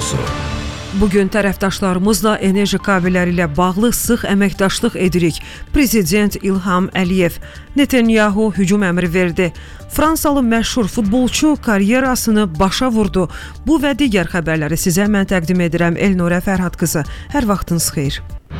Radiosu. Bugün tərəfdaşlarımızla enerji kabelləri ilə bağlı sıx əməkdaşlıq edirik. Prezident İlham Əliyev Netanyahu hücum əmri verdi. Fransalı məşhur futbolçu karyerasını başa vurdu. Bu və digər xəbərləri sizə mən təqdim edirəm. Elnurə Fərhad qızı. Hər vaxtınız xeyir.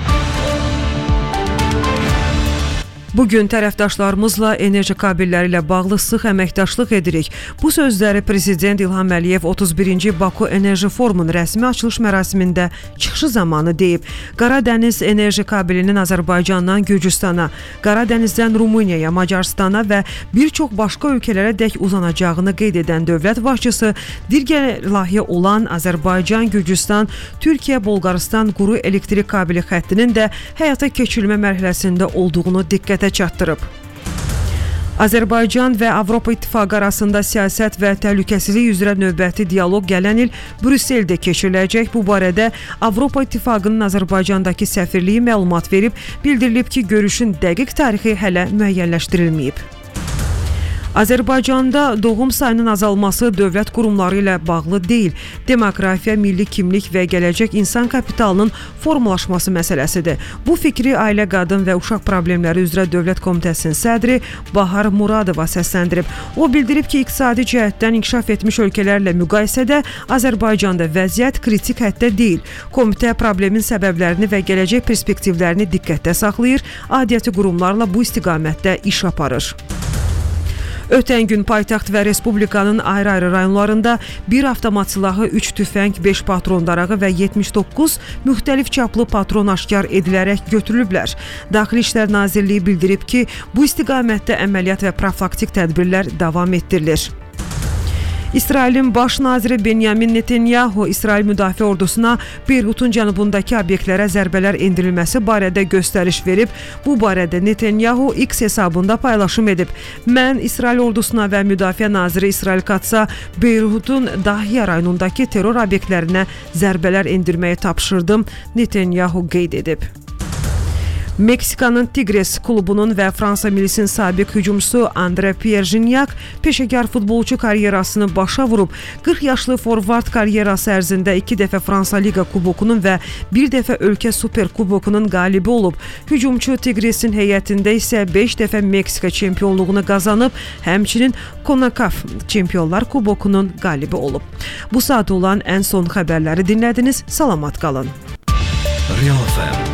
Bugün tərəfdaşlarımızla enerji kabelləri ilə bağlı sıx əməkdaşlıq edirik. Bu sözləri Prezident İlham Əliyev 31-ci Baku Enerji Forumunun rəsmi açılış mərasimində çıxışı zamanı deyib. Qaradəniz enerji kabelinin Azərbaycandan Gürcüstana, Qaradənizdən Rumuniyaya, Macaristana və bir çox başqa ölkələrə dək uzanacağını qeyd edən dövlət başçısı, digər layihə olan Azərbaycan, Gürcüstan, Türkiyə, Bolqarıstan quru elektrik kabeli xəttinin də həyata keçirilmə mərhələsində olduğunu diqqətə çatdırıb. Azərbaycan və Avropa İttifaqı arasında siyasət və təhlükəsizlik üzrə növbəti dialoq gələn il Brüsseldə keçiriləcək. Bu barədə Avropa İttifaqının Azərbaycandakı səfirliyi məlumat verib, bildirilib ki, görüşün dəqiq tarixi hələ müəyyənləşdirilməyib. Azərbaycanda doğum sayının azalması dövlət qurumları ilə bağlı deyil. Demoqrafiya, milli kimlik və gələcək insan kapitalının formalaşması məsələsidir. Bu fikri Ailə, Qadın və Uşaq Problemləri üzrə Dövlət Komitəsinin sədri Bahar Muradova səsləndirib. O bildirib ki, iqtisadi cəhətdən inkişaf etmiş ölkələrlə müqayisədə Azərbaycanda vəziyyət kritik həddə deyil. Komitə problemin səbəblərini və gələcək perspektivlərini diqqətdə saxlayır, aidiyyəti qurumlarla bu istiqamətdə iş aparır. Ötən gün paytaxt və respublikanın ayrı-ayrı rayonlarında bir avtomat silahı, 3 tüfəng, 5 patron darağı və 79 müxtəlif çaplı patron aşkar edilərək götürülüblər. Daxili İşlər Nazirliyi bildirib ki, bu istiqamətdə əməliyyat və profilaktik tədbirlər davam etdirilir. İsrailin baş naziri Benyamin Netanyahu İsrail Müdafiə Ordusuna Beyrutun cənubundakı obyektlərə zərbələr endirilməsi barədə göstəriş verib. Bu barədə Netanyahu X hesabında paylaşım edib. Mən İsrail Ordusuna və Müdafiə naziri İsrail Katsa Beyrutun Dahiyə rayonundakı terror obyektlərinə zərbələr endirməyi tapşırdım, Netanyahu qeyd edib. Meksikanın Tigres klubunun və Fransa milisinin sabiq hücumçusu Andre Pierre Gignac peşəkar futbolçu karyerasını başa vurub. 40 yaşlı forvard karyerası ərzində 2 dəfə Fransa Liga kubokunun və 1 dəfə ölkə super kubokunun qalibi olub. Hücumçu Tigresin heyətində isə 5 dəfə Meksika çempionluğunu qazanıb, həmçinin CONCACAF Çempionlar Kubokunun qalibi olub. Bu saat olan ən son xəbərləri dinlədiniz. Salamat qalın. Real FM